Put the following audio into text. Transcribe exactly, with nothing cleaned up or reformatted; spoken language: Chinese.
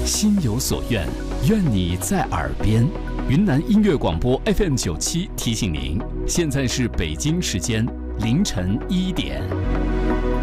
心有所愿，愿你在耳边。云南音乐广播 F M 九七提醒您，现在是北京时间凌晨一点。